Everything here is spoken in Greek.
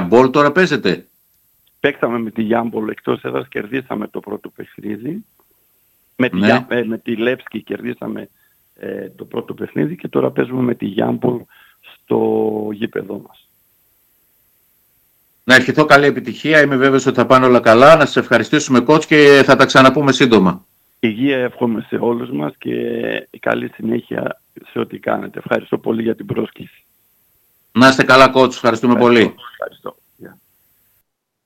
Γιάμπολ τώρα παίζετε? Παίξαμε με τη Γιάμπολ εκτός έδρας, κερδίσαμε το πρώτο παιχνίδι. Με τη Λεύσκη κερδίσαμε το πρώτο παιχνίδι και τώρα παίζουμε με τη Γιάμπολ στο γήπεδό μας. Να ευχηθώ καλή επιτυχία, είμαι βέβαιος ότι θα πάνε όλα καλά. Να σας ευχαριστήσουμε coach και θα τα ξαναπούμε σύντομα. Υγεία εύχομαι σε όλους μας και καλή συνέχεια σε ό,τι κάνετε. Ευχαριστώ πολύ για την πρόσκληση. Να είστε καλά coach, ευχαριστούμε πολύ. Ευχαριστώ.